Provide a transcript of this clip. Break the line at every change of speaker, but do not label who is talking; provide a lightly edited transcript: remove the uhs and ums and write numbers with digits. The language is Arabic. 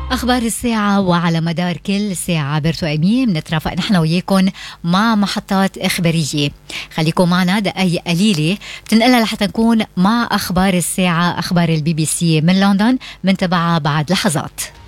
أخبار الساعة وعلى مدار كل ساعة برتو أمين نترافق نحن وياكم مع محطات إخبارية. خليكم معنا دقايق قليلة بتنقلها لحتى نكون مع أخبار الساعة، أخبار البي بي سي من لندن، منتبعها بعد لحظات.